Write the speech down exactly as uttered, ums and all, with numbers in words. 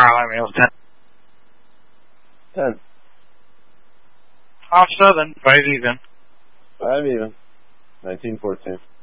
I mean, it was ten. Ten. Half seven, five even. Five even. Nineteen fourteen.